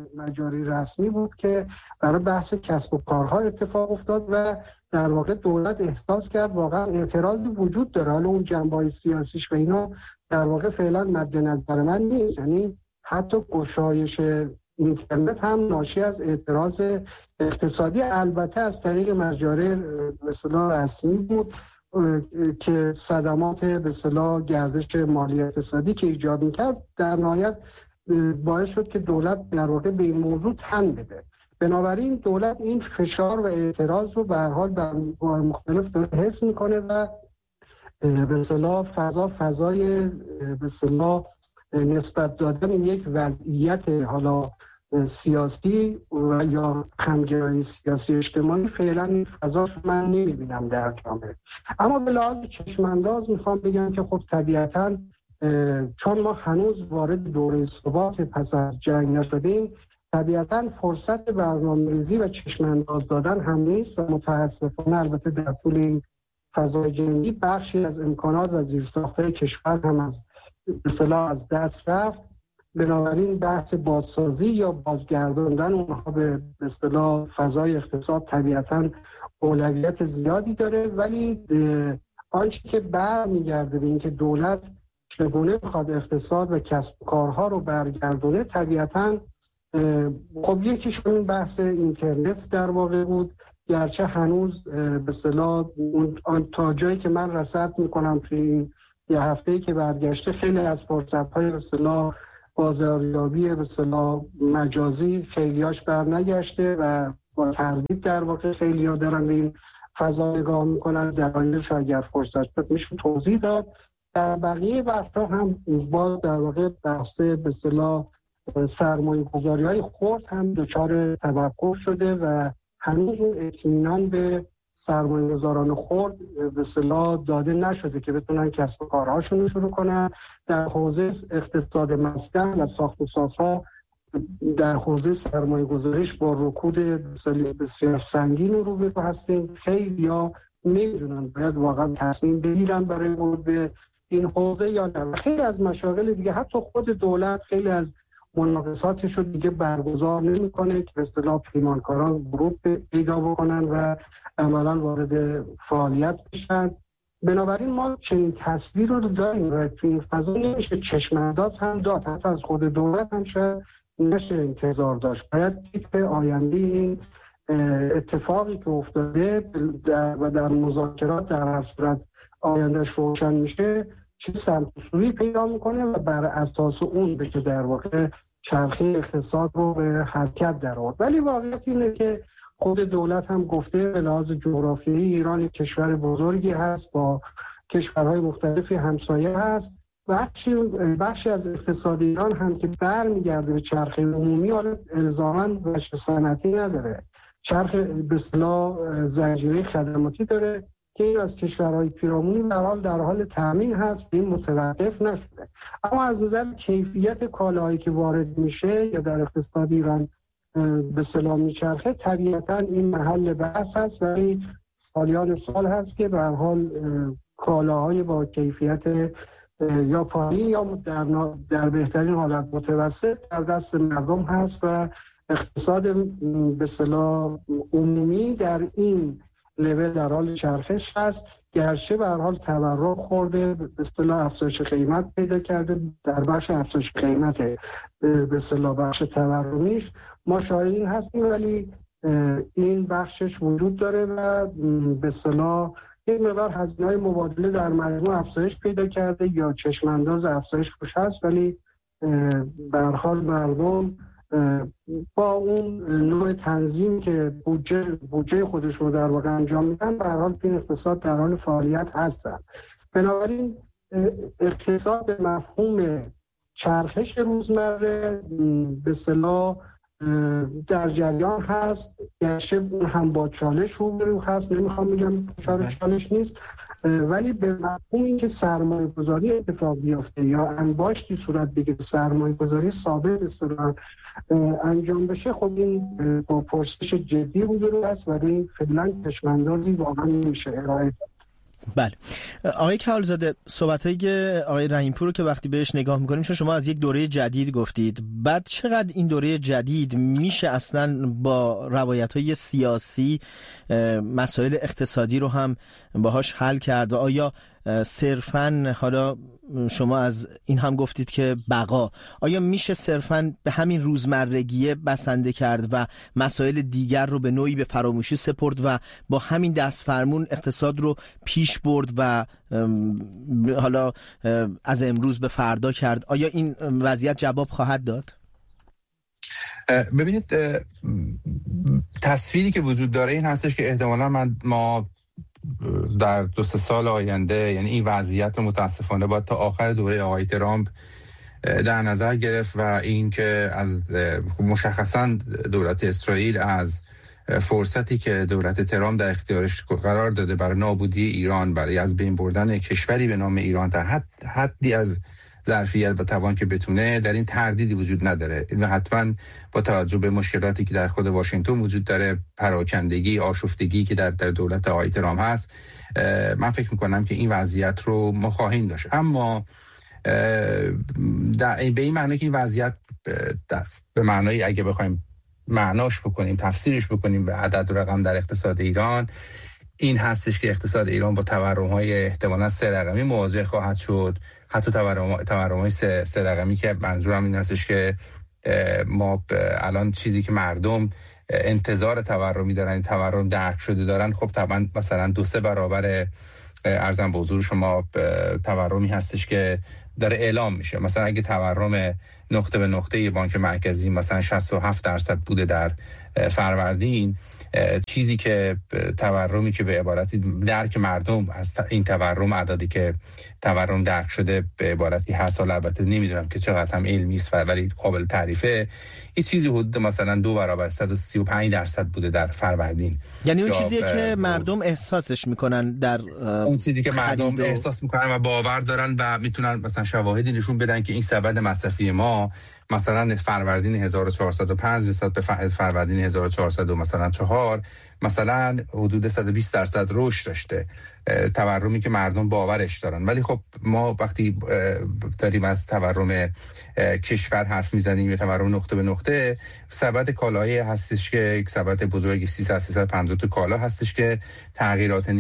مجاری رسمی بود که برای بحث کسب و کارها اتفاق افتاد و در واقع دولت احساس کرد واقعا اعتراضی وجود داره، حالا اون جنبه‌های سیاسیش و اینا در واقع فعلا مد نظر من نیست. یعنی حتی گشایش اینترنت هم ناشی از اعتراض اقتصادی، البته از طریق مجاری به اصطلاح رسمی بود که صدمات به اصطلاح گردش مالی اقتصادی که ایجاد می‌کرد در نهایت باعث شد که دولت در واقع به این موضوع تن بده. بنابراین دولت این فشار و اعتراض رو به هر حال در جاهای مختلف داره حس میکنه و به اصطلاح فضای به اصطلاح نسبت دادن یک وضعیت حالا سیاسی و یا همگرایی سیاسی اجتماعی فعلا این فضا من نمیبینم در جامعه. اما به لحاظ چشمانداز میخوام بگم که خب طبیعتاً چون ما هنوز وارد دوره ثبات پس از جنگ نشدیم، طبیعتاً فرصت برنامه‌ریزی و چشمانداز دادن هم نیست و متاسفانه البته در طول این فضای جنگی بخشی از امکانات و زیرساخت‌های کشور هم از اصطلاح از دست رفت. بنابراین بحث بازسازی یا بازگرداندن اونها به اصطلاح فضای اقتصاد طبیعتاً اولویت زیادی داره، ولی آنچه که برمیگرده به اینکه دولت چگونه میخواد اقتصاد و کسب و کارها رو برگردونه، طبیعتاً خب یکیش این بحث اینترنت در واقع بود، گرچه هنوز به اصطلاح تا جایی که من رصد میکنم توی این یه هفته‌ای که برگشته خیلی از فرصت‌های به اصطلاح بازاریابی به اصطلاح مجازی خیلیاش برنگشته و با تردید در واقع خیلی‌ها دارن به این فضا نگاه میکنن. در آینده اگر فرصت شد میشه توضیح داد. در بقیه بحث‌ها هم باز در واقع بحث به اصطلاح سرمایه‌گذاری‌های خرد هم دچار توقف شده و هنوز اون اطمینان به سرمایه‌گذاران خرد به اصطلاح داده نشده که بتونن کسب و کارهاشون رو شروع کنن. در حوزه اقتصاد مسکن و ساخت و سازها در حوزه سرمایه‌گذاریش با رکود بسیار سنگین روبرو هستیم. خیلی‌ها نمی‌دونن باید واقعا تصمیم بگیرن برای ورود به این حوزه یا نه. خیلی از مشاغل دیگه حتی خود دولت خیلی از مناقصاتش رو دیگه برگزار نمی‌کنه که به اصطلاح پیمانکاران ورود پیدا بکنن و عملاً وارد فعالیت بشن. بنابراین ما چنین تصویر رو داریم و توی این فضا نمیشه چشم‌انداز هم داد. حتی از خود دولت هم شاید نشه انتظار داشت. باید دید به آینده این اتفاقی که افتاده و در مذاکرات در هر صورت آیندهش روشن میشه چه سمت سویی پیدا میکنه و بر اساس اون بشه در واقع چرخه اقتصاد رو به حرکت در آورد. ولی واقعیت اینه که خود دولت هم گفته به لحاظ جغرافیایی ایران کشور بزرگی هست، با کشورهای مختلفی همسایه هست. بخشی از اقتصاد ایران هم که برمیگرده به چرخه عمومی، حالا الزاماً بخش صنعتی نداره، چرخه به اصطلاح زنجیره خدماتی داره که این از کشورهای پیرامونی در حال تامین هست، این متوقف نشده. اما از نظر کیفیت کالاهایی که وارد میشه یا در اقتصاد ایران به اصطلاح میچرخه، طبیعتاً این محل بحث هست و این سالیان سال هست که به هر حال کالاهای با کیفیت یا پایین یا در بهترین حالت متوسط در دست مردم هست و اقتصاد به اصطلاح عمومی در این لول در حال چرخش هست. گرچه به هر حال تورم خورده، به اصطلاح افزایش قیمت پیدا کرده، در بخش افزایش قیمت به اصطلاح بخش تورمیش ما شاهدین هستیم، ولی این بخشش وجود داره و به اصطلاح یک مقدار هزینه‌های مبادله در مجموع افزایش پیدا کرده یا چشمانداز افزایش روش هست، ولی به هر حال مردم با اون نوع تنظیم که بودجه خودشون رو در واقع انجام میدن به هر حال این اقتصاد در حال فعالیت هستن. بنابراین اقتصاد به مفهوم چرخش روزمره به اصطلاح در جریان هست، گرچه اون هم با چالش روبرو هست، نمیخوام بگم چالش نیست، ولی به مفهوم اینکه سرمایه گذاری اتفاق بیفته یا انباشتی صورت بگیره، سرمایه گذاری ثابت اصطلاحاً انجام بشه، خب این با پرسش جدی روبرو هست و این فعلا چشماندازی واقعا نمیشه ارائه داد. بله آقای کهالزاده، صحبتایی که آقای رحیم‌پور رو که وقتی بهش نگاه میکنیم، چون شما از یک دوره جدید گفتید، بعد چقدر این دوره جدید میشه اصلا با روایت‌های سیاسی مسائل اقتصادی رو هم باهاش حل کرد؟ و آیا صرفاً، حالا شما از این هم گفتید که بقا، آیا میشه صرفاً به همین روزمرگیه بسنده کرد و مسائل دیگر رو به نوعی به فراموشی سپرد و با همین دست فرمون اقتصاد رو پیش برد و حالا از امروز به فردا کرد؟ آیا این وضعیت جواب خواهد داد؟ ببینید، تصویری که وجود داره این هستش که احتمالاً ما در 2-3 سال آینده، یعنی این وضعیت متاسفانه باید تا آخر دوره آقای ترامپ در نظر گرفت و این که از مشخصاً دولت اسرائیل از فرصتی که دولت ترامپ در اختیارش قرار داده برای نابودی ایران، برای از بین بردن کشوری به نام ایران تا حدی از ظرفیت و توان که بتونه، در این تردیدی وجود نداره. و حتما با توجه به مشکلاتی که در خود واشنگتن وجود داره، پراکندگی، آشفتگی که در دولت آقای ترامپ هست، من فکر میکنم که این وضعیت رو ما خواهیم داشت. اما به این معنی که این وضعیت به معنای اگه بخوایم معناش بکنیم، تفسیرش بکنیم به عدد و رقم در اقتصاد ایران، این هستش که اقتصاد ایران با تورم‌های احتمالاً 3 رقمی مواجه خواهد شد. حتی تورم‌های 3 رقمی که منظورم این هستش که ما الان چیزی که مردم انتظار تورمی دارن، این تورم درک شده دارن، خب طبعا مثلا 2-3 برابر ارزم به حضور شما تورمی هستش که داره اعلام میشه. مثلا اگه تورم نقطه به نقطه بانک مرکزی مثلا 67% بوده در فروردین، چیزی که تورمی که به عبارتی درک مردم از این تورم، عددی که تورم درک شده به عبارتی هست، البته نمیدونم که چقدر هم علمی است ولی قابل تعریفه، این چیزی حدود مثلا 2 برابر 135% بوده در فروردین. یعنی اون چیزیه که مردم احساسش میکنن، در اون چیزی که مردم احساس میکنن و باور دارن و میتونن مثلا شواهدی نشون بدن که این سبد مصرفی ما مثلا فروردین 1405 نسبت به فروردین 1400 مثلا 4 مثلا حدود 120% رشد داشته، تورمی که مردم باورش دارن. ولی خب ما وقتی داریم از تورم کشور حرف میزنیم، تورم نقطه به نقطه، سبد کالایی هستش که یک سبد بزرگ 300-350 تا کالا هستش که تغییرات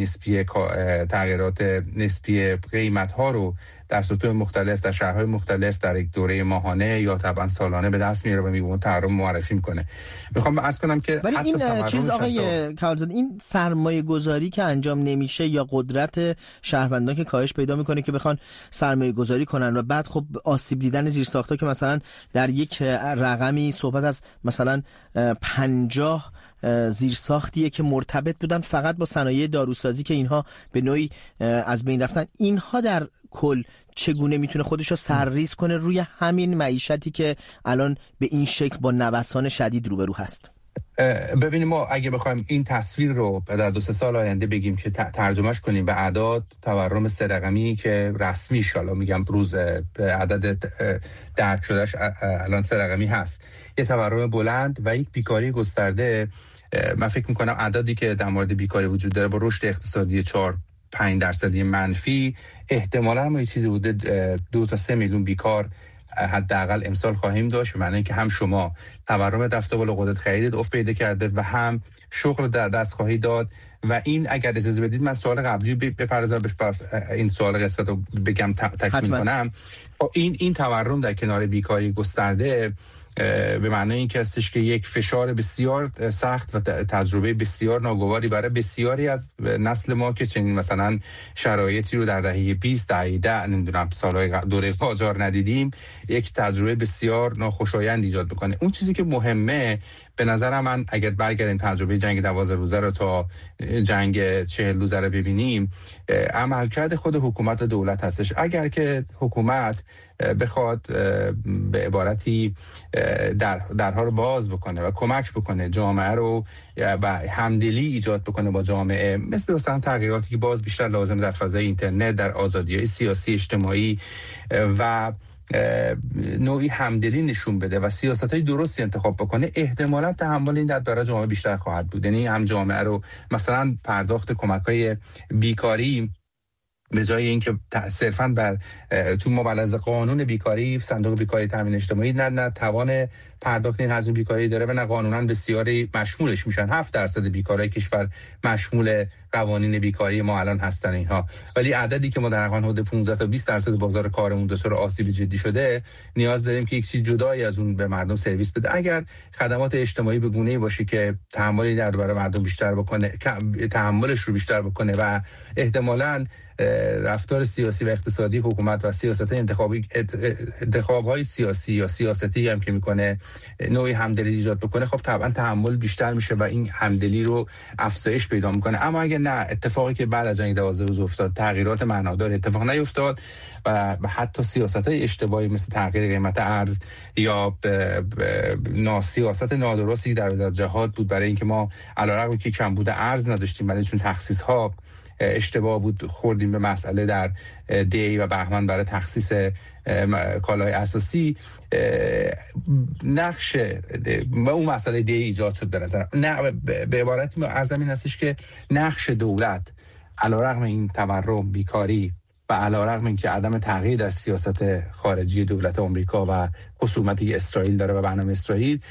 نسبی قیمت ها رو در سطوح مختلف، در شهرهای مختلف در یک دوره ماهانه یا طبعا سالانه به دست میاره و میگه تورم معرفی میکنه. میخوام عرض کنم که ولی این چیز آقای کهالزاده، این سرمایه گذاری که انجام نمیشه یا قدرت شهروندان که کاهش پیدا میکنه که بخوان سرمایه گذاری کنن و بعد خب آسیب دیدن زیرساخت‌ها که مثلا در یک رقمی صحبت از مثلا 50 زیرساختیه که مرتبط بودن فقط با صنایع داروسازی که اینها به نوعی از بین رفتن، اینها در کل چگونه میتونه خودشو سرریز کنه روی همین معیشتی که الان به این شکل با نوسان شدید روبرو هست؟ ببینیم، ما اگه بخوایم این تصویر رو در 2-3 سال آینده بگیم که ترجمهش کنیم به اعداد، تورم 3 رقمی که رسمی شالا میگم روز عدد درک شدهش الان 3 رقمی هست، یه تورم بلند و یک بیکاری گسترده، من فکر میکنم عددی که در مورد بیکاری وجود داره با رشد اقتصادی 4-5% منفی، احتمالاً ما یه چیزی بوده 2 تا 3 میلیون بیکار حداقل امسال خواهیم داشت. معنی اینکه هم شما تورم رفته بالا، قدرت خرید افت پیدا کرده و هم شغل در دست خواهی داد. و این اگر اجازه بدید من سوال قبلی بپردازم، این سوال قسمت رو بگم تکمیل کنم. این تورم در کنار بیکاری گسترده به معنی این که هستش که یک فشار بسیار سخت و تجربه بسیار ناگواری برای بسیاری از نسل ما که چنین مثلا شرایطی رو در دهه 20 دهه 10 نمیدونم سالهای دوره قاجار ندیدیم، یک تجربه بسیار ناخوشایند ایجاد بکنه. اون چیزی که مهمه به نظر من، اگر برگردیم تجربه جنگ 12 روزه رو تا جنگ 40 روزه رو ببینیم، عملکرد خود حکومت و دولت هستش. اگر که حکومت بخواد به عبارتی درها رو باز بکنه و کمک بکنه جامعه رو و همدلی ایجاد بکنه با جامعه، مثلا تغییراتی که باز بیشتر لازم در فضای اینترنت، در آزادی‌های سیاسی اجتماعی و نوعی همدلی نشون بده و سیاست‌های درستی انتخاب بکنه، احتمالاً تحمل این درد برای جامعه بیشتر خواهد بود. یعنی هم جامعه رو مثلا پرداخت کمک‌های بیکاری به جای اینکه صرفاً بر تو مبلغ قانون بیکاری صندوق بیکاری تامین اجتماعی نه توان پرداخت این هزینه بیکاری داره و نه قانونا بسیاری مشمولش میشن. 7% بیکارای کشور مشمول قوانین بیکاری ما الان هستن اینها، ولی عددی که ما در حدود 15 تا 20% بازار کارمون دچار آسیب جدی شده، نیاز داریم که یک چیز جدایی از اون به مردم سرویس بده. اگر خدمات اجتماعی به گونه‌ای باشه که تحملی در برای مردم بیشتر بکنه، تحملش رو بیشتر بکنه و احتمالاً رفتار سیاسی و اقتصادی حکومت و سیاست انتخاب‌های سیاسی یا سیاستی هم که میکنه نوعی همدلی ایجاد بکنه، خب طبعا تحمل بیشتر میشه و این همدلی رو افزایش پیدا میکنه. اما اگه نه، اتفاقی که بعد از جنگ 12 روز افتاد، تغییرات معنادار اتفاق نیفتاد و حتی سیاست‌های اشتباهی مثل تغییر قیمت ارز یا سیاست نادرستی در جهاد بود برای اینکه ما علیرغم که کمبود ارز نداشتیم، ولی چون تخصیص‌ها اشتباه بود خوردیم به مسئله در دی و بهمن برای تخصیص کالای اساسی، نقش و اون مسئله دی ایجاد شد. به نظر نه، به عبارتی عرضم این هستش که نقش دولت علیرغم این تورم، بیکاری و علیرغم اینکه عدم تغییر در سیاست خارجی دولت آمریکا و خصومتی اسرائیل داره و برنامه اسرائیل،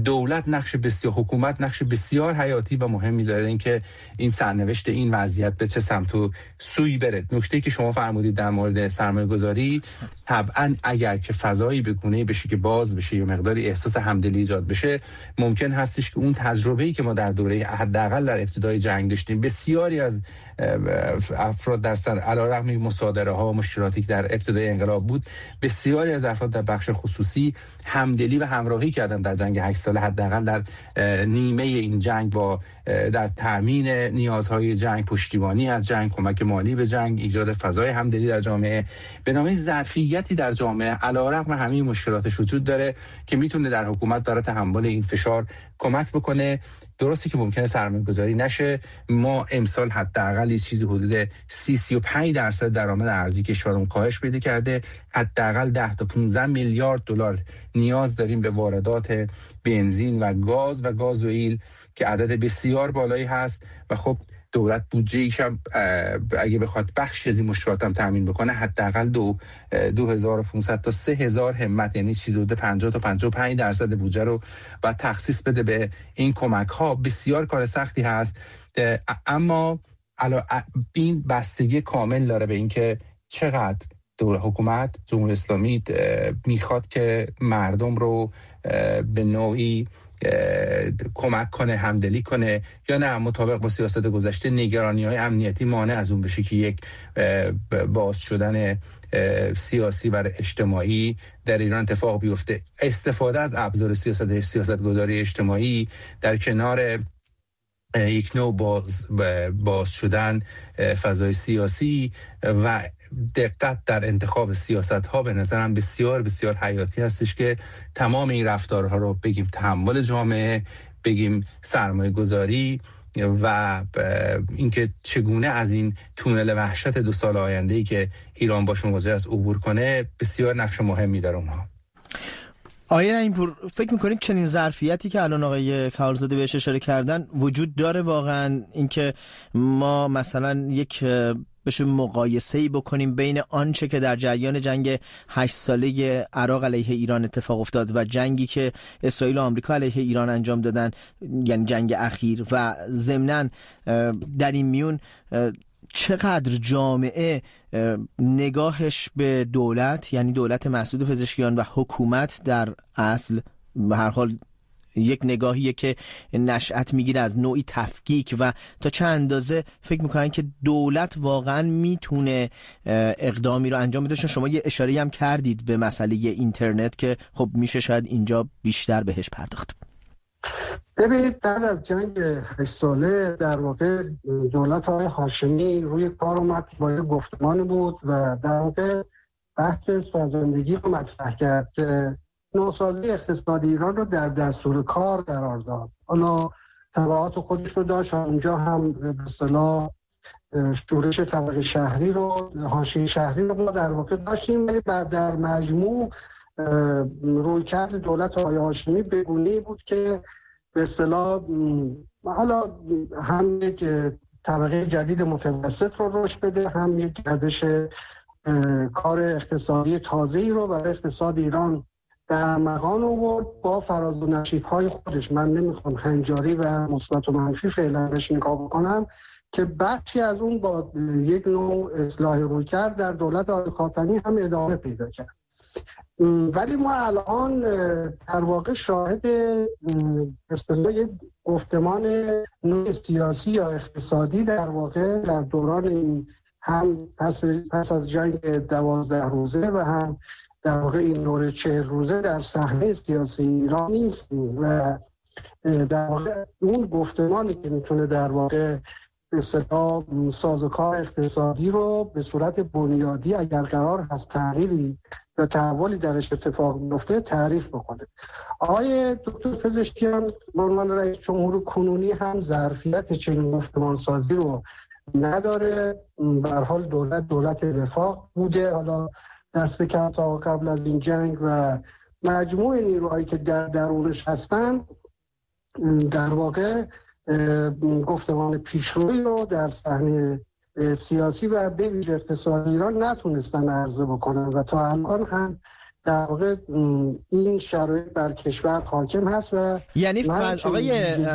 حکومت نقش بسیار حیاتی و مهمی داره اینکه این سرنوشت این وضعیت به چه سمت و سوی بره. نکته‌ای که شما فرمودید در مورد سرمایه‌گذاری، طبعا اگر که فضایی به گونه‌ای بشه که باز بشه یا مقداری احساس همدلی ایجاد بشه، ممکن هستش که اون تجربه‌ای که ما در دوره حداقل در ابتدای جنگ داشتیم، بسیاری از افراد در علیرغم مصادره‌ها و مشکلاتی که در ابتدای انقلاب بود، بسیاری از افراد در بخش خصوصی همدلی و همراهی کردن در جنگ 8 ساله، حداقل در نیمه این جنگ، با در تامین نیازهای جنگ، پشتیبانی از جنگ، کمک مالی به جنگ، ایجاد فضای همدلی در جامعه، به نام ظرفیتی در جامعه علیرغم همه مشکلاتش وجود داره که میتونه در حکومت برای تحمل این فشار کمک بکنه. درسته که ممکنه سرمایه‌گذاری نشه. ما امسال حداقل چیزی حدود 35% درآمد ارزی کشورمون کاهش پیدا کرده. حداقل 10 تا 15 میلیارد دلار نیاز داریم به واردات بنزین و گاز و گازوئیل که عدد بسیار بالایی هست و خب دولت بودجه‌ایش هم اگه بخواد بخش از این مشکلات هم تامین بکنه، حداقل 2500 تا 3000 همت، یعنی چیزی حدود 50 تا 55% بودجه رو باید تخصیص بده به این کمک‌ها. بسیار کار سختی هست، اما این بستگی کامل داره به اینکه چقدر حکومت جمهوری اسلامی میخواد که مردم رو به نوعی کمک کنه، همدلی کنه، یا نه مطابق با سیاست گذشته نگرانی‌های امنیتی مانع از اون بشه که یک باز شدن سیاسی و اجتماعی در ایران اتفاق بیفته. استفاده از ابزار سیاستگذاری اجتماعی در کنار یک نوع باز شدن فضای سیاسی و دقت در انتخاب سیاست‌ها به نظرم بسیار بسیار حیاتی هستش که تمام این رفتارها رو بگیم تحمل جامعه، بگیم سرمایه گذاری و اینکه چگونه از این تونل وحشت 2 سال آینده‌ای که ایران باش مواجه است عبور کنه، بسیار نقش مهمی داره اونها. آقای رحیم‌پور، فکر می‌کنید چنین ظرفیتی که الان آقای کهالزاده بهش اشاره کردن وجود داره واقعا؟ اینکه ما مثلا یک بشه مقایسه‌ای بکنیم بین آنچه که در جریان جنگ 8 ساله عراق علیه ایران اتفاق افتاد و جنگی که اسرائیل و آمریکا علیه ایران انجام دادن، یعنی جنگ اخیر، و ضمناً در این میون چقدر جامعه نگاهش به دولت، یعنی دولت مسعود پزشکیان و حکومت در اصل به هر حال یک نگاهیه که نشأت میگیره از نوعی تفکیک، و تا چه اندازه فکر میکنن که دولت واقعا میتونه اقدامی رو انجام بده؟ شما یه اشاره هم کردید به مسئله اینترنت که خب میشه شاید اینجا بیشتر بهش پرداخت. ببینید، بعد از جنگ 8 ساله در واقع دولت آقای هاشمی روی کار اومد، با یه گفتمانی بود و در واقع بحث سازندگی رو مطرح کرد که نوسازی اقتصادی ایران رو در دستور کار قرار داد. حالا تبعات خودش رو داشت، اونجا هم به اصطلاح شورش طبقه شهری رو، حاشیه شهری رو ما در واقع داشتیم، ولی بعد در مجموع رویکرد دولت آقای هاشمی به گونه‌ای بود که به اصطلاح حالا هم یک طبقه جدید متوسط رو رشد بده، هم یک گردش کار اقتصادی تازه‌ای رو برای اقتصاد ایران در مقام آورد با فراز و نشیب‌های خودش. من نمیخوام هنجاری و مثبت و منفی فعلا بهش نگاه بکنم که بخشی از اون با یک نوع اصلاح رویکرد در دولت آقای خاتمی هم ادامه پیدا کرد. ولی ما الان در واقع شاهد اصطلاح گفتمان نوع سیاسی یا اقتصادی در واقع در دوران این هم پس از جنگ 12 روزه و هم در واقع این دوره 40 روزه در صحنه سیاسی ایران نیستیم و در واقع اون گفتمانی که میتونه در واقع اصطلاح سازوکار اقتصادی رو به صورت بنیادی اگر قرار هست تغییری و تحولی درش اتفاق میفته تعریف بکنه. آقای دکتر پزشکیان به عنوان رئیس جمهور کنونی هم ظرفیت چنین گفتمان سازی رو نداره. به هر حال دولت وفاق بوده، حالا دست کم تا قبل از این جنگ، و مجموع نیروهایی که در درونش هستن در واقع گفتمان پیشروی رو در صحنه سیاسی و به ویژه اقتصادی ایران نتونستن عرضه بکنن و تا الان هم در واقع این شرایط بر کشور حاکم هست. و یعنی آقای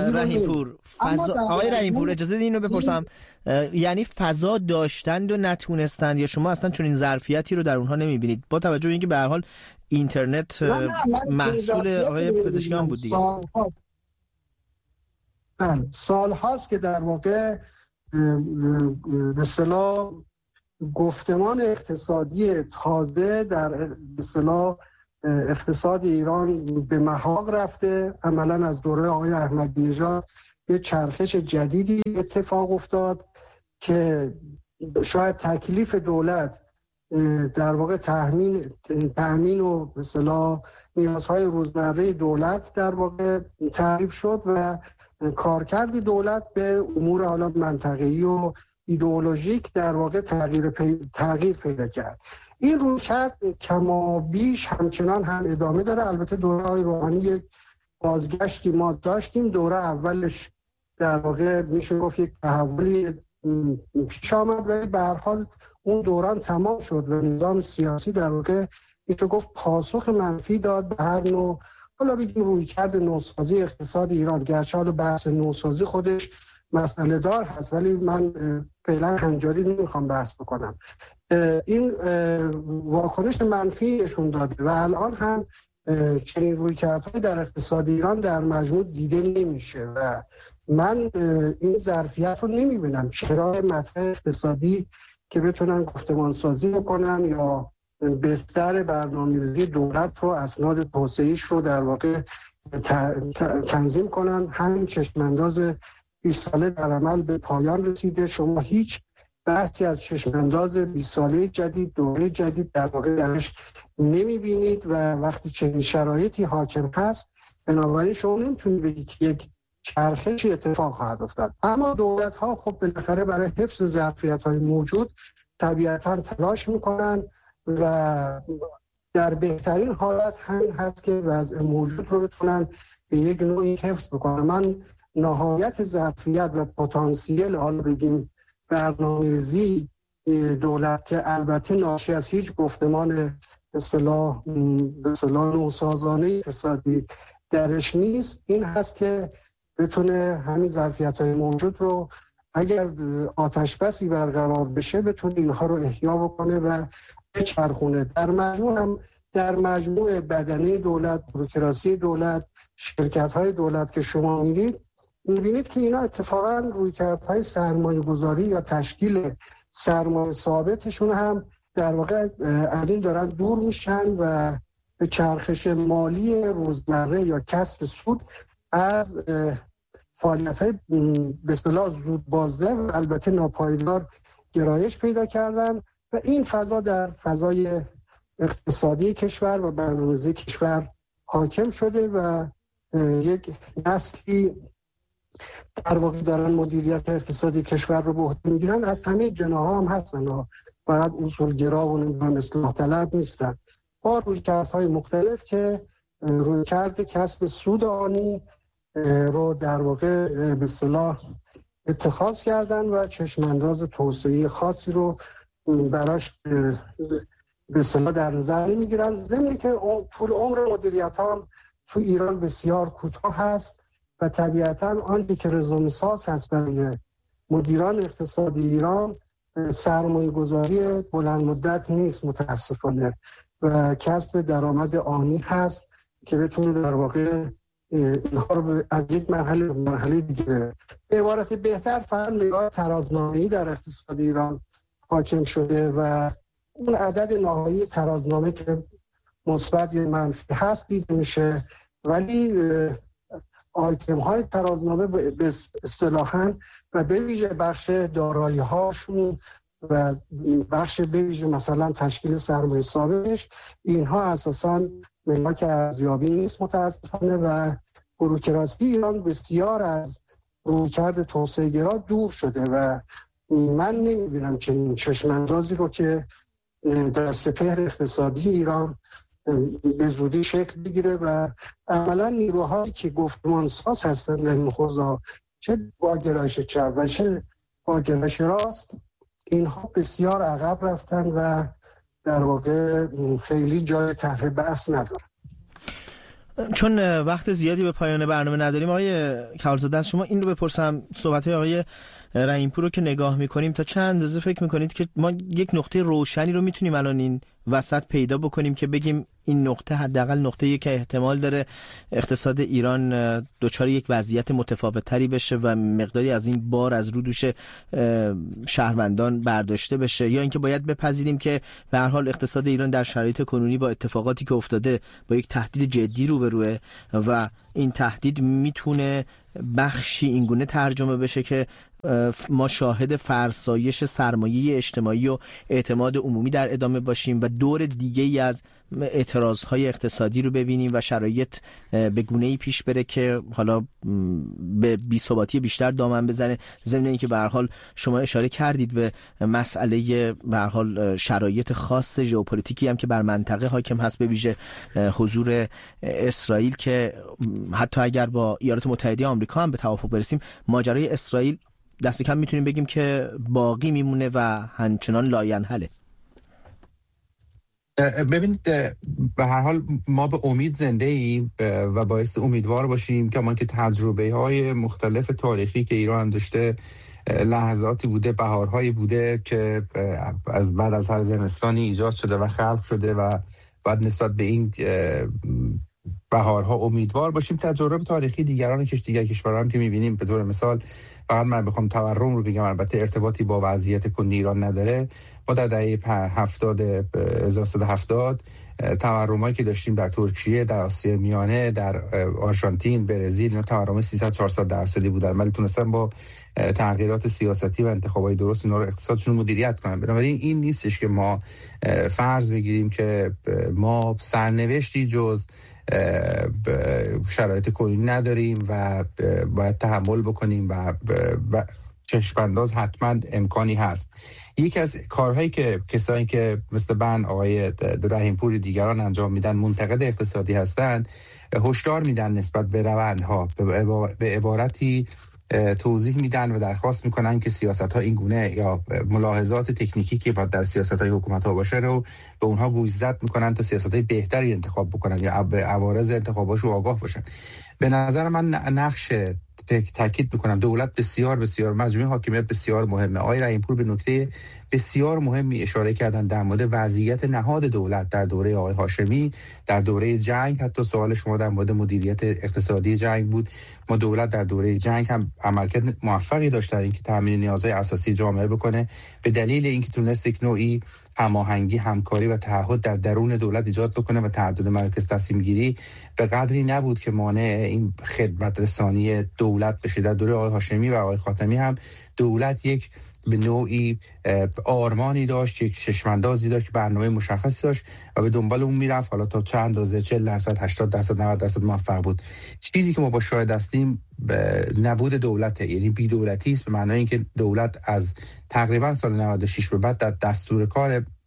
رحیم‌پور اجازه بدید اینو بپرسم، یعنی فضا داشتند و نتونستند یا شما اصلا چون این ظرفیتی رو در اونها نمیبینید با توجه به اینکه به هر حال اینترنت محصول آقای پزشکیان بود دیگه؟ سال هاست که در واقع به اصطلاح گفتمان اقتصادی تازه در اصطلاح اقتصاد ایران به محاق رفته. عملا از دوره آقای احمدی نژاد یه چرخش جدیدی اتفاق افتاد که شاید تکلیف دولت در واقع تأمین و به اصطلاح نیازهای روزمره دولت در واقع تعریف شد و کارکرد دولت به امور حالا منطقه‌ای و ایدئولوژیک در واقع تغییر پیدا کرد. این رویکرد کما بیش همچنان هم ادامه داره. البته دوره های روحانی یک بازگشتی ما داشتیم، دوره اولش در واقع میشه گفت یک تحولی پیش آمد ولی به هر حال اون دوران تمام شد و نظام سیاسی در واقع میشه گفت پاسخ منفی داد به هر نوع حالا بگیم رویکرد نوسازی اقتصاد ایران. گرچه حالا بحث نوسازی خودش مسئله دار هست ولی من فعلا هنجاری نمیخوام بحث بکنم. این واکنش منفی نشون داده و الان هم چنین رویکردهای در اقتصاد ایران در مجموع دیده نمیشه و من این ظرفیت رو نمیبینم. چرا مطرح اقتصادی که بتونن گفتمان سازی بکنن یا بستر برنامه‌ریزی دولت رو، اسناد توسعه‌ایش رو در واقع تنظیم کنن. همین چشمانداز 20 ساله در عمل به پایان رسیده. شما هیچ بحثی از چشمانداز 20 ساله جدید، دوره جدید در واقع درش نمیبینید و وقتی چنین شرایطی حاکم هست بنابراین شما نمیتونید بگید که یک چرخشی اتفاق خواهد افتاد. اما دولت ها خب بالاخره برای حفظ ظرفیت های موجود طبیعتاً تلاش میکنن و در بهترین حالت همین هست که وضع موجود رو بتونن به یک نوعی حفظ بکنن. من نهایت ظرفیت و پتانسیل حالا بگیم برنامه‌ریزی دولت که البته ناشی از هیچ گفتمان اصطلاح نوسازانه اقتصادی درش نیست، این هست که بتونه همین ظرفیت‌های موجود رو اگر آتش بسی برقرار بشه بتونه اینها رو احیا بکنه و بچرخونه. در مجموع بدنه دولت، بوروکراسی دولت، شرکت‌های دولت که شما می‌بینید که اینا اتفاقاً رویکردهای سرمایه‌گذاری یا تشکیل سرمایه ثابتشون هم در واقع از این دارن دور میشن و به چرخش مالی روزمره یا کسب سود از فعالیت‌های به اصطلاح زود بازده و البته ناپایدار گرایش پیدا کردن و این فضا در فضای اقتصادی کشور و برنامه‌ریزی کشور حاکم شده و یک نسلی در واقع دارن مدیریت اقتصادی کشور رو به عهده میگیرن. از همه جناح‌ها هم هستن، فقط اصولگرا و نمیدونم اصلاح طلب نیستن، با رویکردهای مختلف که رویکرد کسب سود آنی رو در واقع به اصطلاح اتخاذ کردن و چشمانداز توسعه خاصی رو براش به اصطلاح در نظر نمیگیرن. ضمن که طول عمر مدیریت ها تو ایران بسیار کوتاه هست و طبیعتا آنچه که رزومساز هست برای مدیران اقتصادی ایران سرمایه گذاری بلند مدت نیست متاسفانه و کسب درآمد آنی هست که بتونه در واقع اینها رو از یک مرحله به مرحله دیگه. به عبارت بهتر فقط نگاه ترازنامه‌ای در اقتصاد ایران حاکم شده و اون عدد نهایی ترازنامه که مثبت یا منفی هست دیده میشه، ولی آیتم های ترازنامه به اصطلاحاً و به ویژه بخش دارایی هاشون و بخش به ویژه مثلا تشکیل سرمایه ثابتش، اینها اساساً ملاک ارزیابی نیست متاسفانه و بوروکراسی ایران بسیار از رویکرد توسعه گرا دور شده و من نمیبینم که این چشماندازی رو که در سپهر اقتصادی ایران به زودی شکل بگیره و عملا نیروهایی که گفتمانساز هستن در این حوزه، چه با گرایش چپ و چه با گرایش راست، اینها بسیار عقب رفتن و در واقع خیلی جای طرح بحث ندارن. چون وقت زیادی به پایان برنامه نداریم آقای کهالزاده، از شما این رو بپرسم، صحبت‌های آقای رحیم‌پور رو که نگاه می‌کنیم تا چند اندازه فکر می‌کنید که ما یک نقطه روشنی رو می‌تونیم الان این وسط پیدا بکنیم که بگیم این نقطه حداقل نقطه‌ای که احتمال داره اقتصاد ایران دچار یک وضعیت متفاوت‌تری بشه و مقداری از این بار از رو دوش شهروندان برداشته بشه، یا اینکه باید بپذیریم که به هر حال اقتصاد ایران در شرایط کنونی با اتفاقاتی که افتاده با یک تهدید جدی روبروه و این تهدید میتونه بخشی اینگونه ترجمه بشه که ما شاهد فرسایش سرمایه اجتماعی و اعتماد عمومی در ادامه باشیم و دور دیگه ای از اعتراضهای اقتصادی رو ببینیم و شرایط به گونه‌ای پیش بره که حالا به بی‌ثباتی بیشتر دامن بزنه. ضمن اینکه به هر حال شما اشاره کردید به مسئله به هر حال شرایط خاص ژئوپلیتیکی هم که بر منطقه حاکم هست، به ویژه حضور اسرائیل که حتی اگر با ایالات متحده آمریکا هم به توافق برسیم، ماجرای اسرائیل دست کم میتونیم بگیم که باقی میمونه و همچنان لاینحله. ببینید به هر حال ما به امید زنده ایم و باعث امیدوار باشیم که ما که تجربه های مختلف تاریخی که ایران داشته، لحظاتی بوده، بهارهایی بوده که از بعد از هر زمستانی ایجاد شده و خلق شده و بعد نسبت به این بهارها امیدوار باشیم. تجربه تاریخی دیگر کشورها هم که می‌بینیم، به طور مثال فقط من بخوام تورم رو بگم، البته ارتباطی با وضعیت کنونی ایران نداره، ما در دهه 1370 تورمایی که داشتیم در ترکیه، در آسیا میانه، در آرژانتین، برزیل، اینا تورم 300-400% بودن، ولی تونستن با تغییرات سیاستی و انتخابات درست اینا رو اقتصادشون مدیریت کنن. بنابراین این نیستش که ما فرض بگیریم که ما سرنوشتی جز شرایط کنونی نداریم و باید تحمل بکنیم و چشمانداز حتما امکانی هست. یکی از کارهایی که کسایی که مثل من، آقای رحیم‌پور، دیگران انجام میدن، منتقد اقتصادی هستن، هشدار میدن نسبت به روندها، به عبارتی توضیح میدن و درخواست میکنن که سیاست‌ها این گونه یا ملاحظات تکنیکی که باید در سیاست‌های حکومت‌ها باشه رو به اونها گوشزد میکنن تا سیاست‌های بهتری انتخاب بکنن یا به عوارض انتخاباشو آگاه باشن. به نظر من نقش، تاکید میکنم، دولت بسیار بسیار، مجموعه حاکمیت بسیار مهمه. آقای رحیم‌پور به نکته بسیار مهمی اشاره کردن در مورد وضعیت نهاد دولت در دوره آقای هاشمی، در دوره جنگ. حتی سوال شما در مورد مدیریت اقتصادی جنگ بود. ما دولت در دوره جنگ هم عملکرد موفقی داشت در اینکه تامین نیازهای اساسی جامعه بکنه، به دلیل اینکه تونست یک نوعی هماهنگی، همکاری و تعهد در درون دولت ایجاد بکنه و تعدد مراکز تصمیم گیری به قدری نبود که مانع این خدمت رسانی دولت بشه. در دوره آقای هاشمی و آقای خاتمی هم دولت یک به نوعی آرمانی داشت، یک چشماندازی داشت، برنامه مشخصی داشت و به دنبال اون میرفت. حالا تا چند اندازه، 40%، 80%، 90% موفق بود. چیزی که ما با شاهد هستیم نبود دولته، یعنی بی‌دولتی است، به معنای اینکه دولت از تقریبا سال 96 به بعد در دستور کار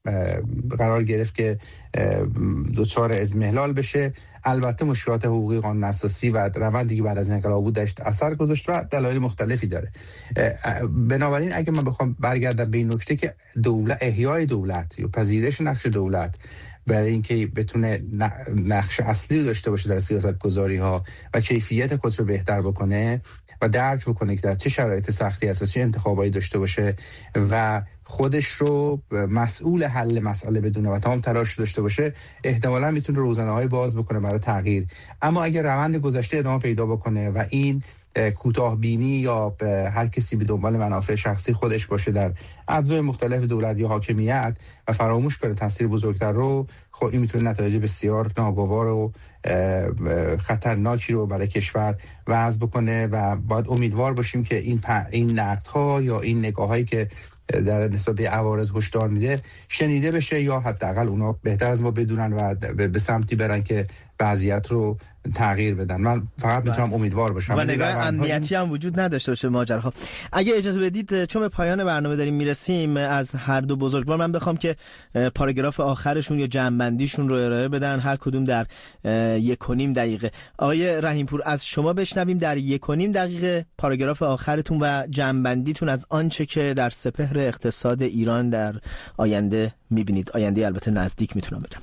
قرار گرفت که دچار اضمحلال بشه. البته مشکلات حقوقی، قانون اساسی و روندی که بعد از انقلاب بود داشت اثر گذاشت و دلایل مختلفی داره. بنابراین اگه من بخوام برگردم به این نکته که احیای دولت یا پذیرش نقش دولت برای اینکه بتونه نقش اصلی رو داشته باشه در سیاست گذاری ها و کیفیت خودش رو بهتر بکنه و درک بکنه که در چه شرایط سختی است و چه انتخابایی داشته باشه و خودش رو مسئول حل مسئله بدونه و تمام تلاش داشته باشه، احتمالاً میتونه روزنه‌های باز بکنه برای تغییر. اما اگر روند گذشته ادامه پیدا بکنه و این کوتاه بینی یا هر کسی به دنبال منافع شخصی خودش باشه در اجزای مختلف دولت یا حاکمیت و فراموش کنه تاثیر بزرگتر رو، خب این میتونه نتایج بسیار ناگوار و خطرناکی رو برای کشور وضع بکنه و باید امیدوار باشیم که این نقدها یا این نگاهایی که در نسبت به عوارض هشدار میده شنیده بشه یا حداقل اونا بهتر از ما بدونن و به سمتی برن که وضعیت رو تغییر بدن. من فقط میتونم امیدوار باشم و نگاه امنیتی هم وجود نداشته باشه ماجراها. اگه اجازه بدید چون به پایان برنامه داریم میرسیم، از هر دو بزرگوار من بخوام که پاراگراف آخرشون یا جمع‌بندیشون رو ارائه بدن، هر کدوم در 1.5 دقیقه. آقای رحیم‌پور از شما بشنویم در 1.5 دقیقه پاراگراف آخرتون و جمع‌بندیتون از آنچه که در سپهر اقتصاد ایران در آینده میبینید. آینده البته نزدیک میتونم بگم.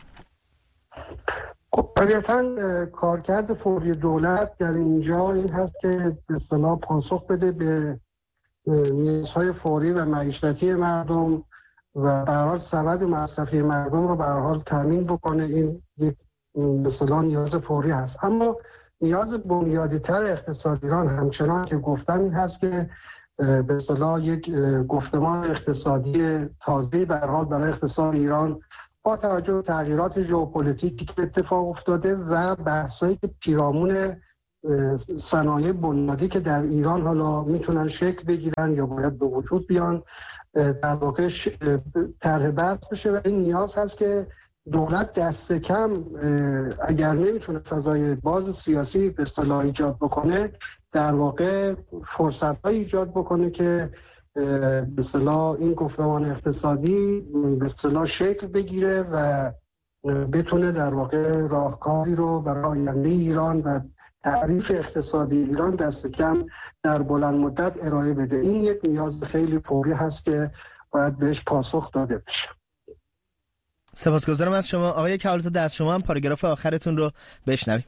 طبیعتاً کارکرد فوری دولت در اینجا این هست که به اصطلاح پاسخ بده به نیازهای فوری و معیشتی مردم و به هر حال سبد مصرفی مردم رو به هر حال تامین بکنه. این یک به اصطلاح نیاز فوری هست. اما نیاز بنیادی‌تر اقتصاد ایران همچنان که گفتم این هست که به اصطلاح یک گفتمان اقتصادی تازه‌ای به هر حال برای اقتصاد ایران با توجه به تغییرات ژئوپلیتیکی که اتفاق افتاده و بحثایی که پیرامون صنایع بنیادی که در ایران حالا میتونن شکل بگیرن یا باید به وجود بیان در واقع طرح بحث بشه و این نیاز هست که دولت دست کم اگر نمیتونه فضای باز و سیاسی به اصطلاح ایجاد بکنه، در واقع فرصت‌های ایجاد بکنه که به اصطلاح این گفتمان اقتصادی به اصطلاح شکل بگیره و بتونه در واقع راهکاری رو برای آینده ایران و تعریف اقتصادی ایران دست کم در بلند مدت ارائه بده. این یک نیاز خیلی فوری هست که باید بهش پاسخ داده بشه. سپاسگزارم از شما. آقای کهالزاده از شما هم پاراگراف آخرتون رو بشنویم.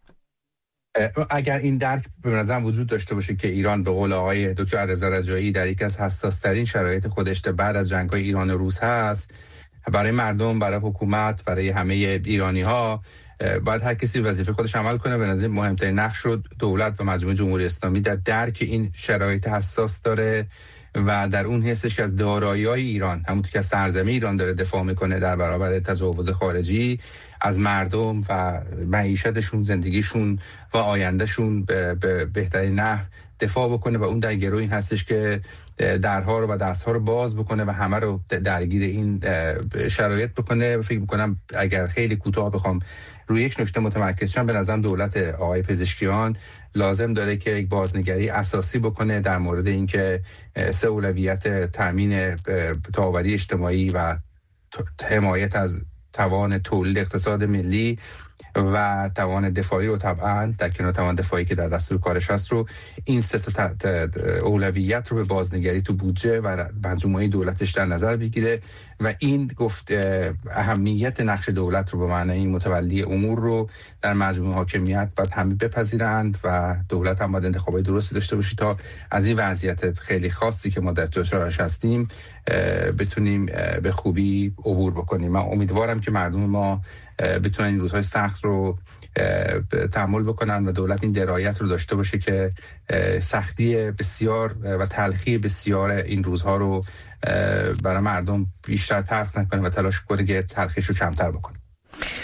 اگر این درک به نظرم وجود داشته باشه که ایران به قول آقای دکتر رضا رجایی در یکی از حساس‌ترین شرایط خودش بعد از جنگ‌های ایران و روس هست، برای مردم، برای حکومت، برای همه ایرانی‌ها باید هر کسی وظیفه خودش عمل کنه. به نظر مهمترین نقش رو دولت و مجموعه جمهوری اسلامی در درک این شرایط حساس داره و در اون حسش که از دارایی‌های ایران، همونطور که از سرزمین ایران داره دفاع میکنه در برابر تجاوز خارجی، از مردم و معیشتشون، زندگیشون و آیندهشون به بهترین نحو دفاع بکنه و اون در گرو این هستش که درها رو و دستها رو باز بکنه و همه رو درگیر این شرایط بکنه. فکر میکنم اگر خیلی کوتاه بخوام روی یک نکته متمرکز شم، به نظرم دولت آقای پزشکیان لازم داره که یک بازنگری اساسی بکنه در مورد اینکه سه اولویت تامین تاوری اجتماعی و حمایت از توان تولید اقتصاد ملی و توان دفاعی رو طبعا در کنار توان دفاعی که در دستور کارش هست رو، این سه تا اولویت رو به بازنگری تو بودجه و مجموعه دولتش در نظر بگیره و این گفت اهمیت نقش دولت رو به معنای متولی امور رو در مجموعه حاکمیت باید همه بپذیرند و دولت هم باید انتخابات درستی داشته باشه تا از این وضعیت خیلی خاصی که ما در دچارش هستیم بتونیم به خوبی عبور بکنیم. من امیدوارم که مردم ما بتونن این روزهای سخت رو تحمل بکنن و دولت این درایت رو داشته باشه که سختی بسیار و تلخی بسیار این روزها رو برای مردم بیشتر تلخ نکنه و تلاش کنه که تلخیش رو کمتر بکنه.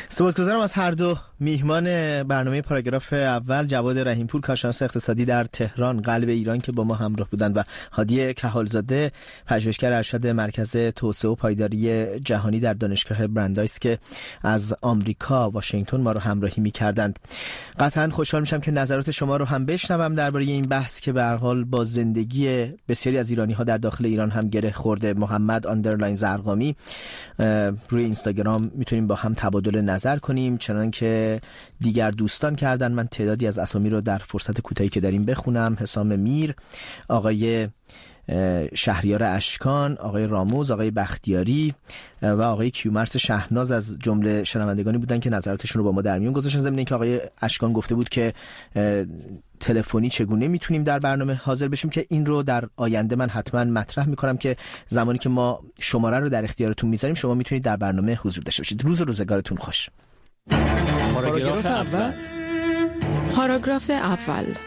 سپاسگزارم از هر دو میهمان برنامه پاراگراف اول، جواد رحیمپور کارشناس اقتصادی در تهران قلب ایران که با ما همراه بودند و هادی کهالزاده پژوهشگر ارشد مرکز توسعه و پایداری جهانی در دانشگاه برندایس که از آمریکا واشنگتن ما رو همراهی می‌کردند. قطعاً خوشحال میشم که نظرات شما رو هم بشنوم درباره این بحث که به هر حال با زندگی بسیاری از ایرانی‌ها در داخل ایران هم گره خورده. محمد آندرلاین زرقامی روی اینستاگرام میتونیم با هم تبادل نظر کنیم، چنان که دیگر دوستان کردن. من تعدادی از اسامی رو در فرصت کوتاهی که داریم بخونم. حسام میر، آقای شهریار اشکان، آقای راموز، آقای بختیاری و آقای کیومرث شهناز از جمله شنوندگانی بودن که نظراتشون رو با ما در میون گذاشتن. ضمن اینکه آقای اشکان گفته بود که تلفنی چگونه میتونیم در برنامه حاضر بشیم، که این رو در آینده من حتما مطرح میکنم که زمانی که ما شماره رو در اختیارتون میذاریم شما میتونید در برنامه حضور داشته باشید. روز و روزگارتون خوش. پاراگراف اول.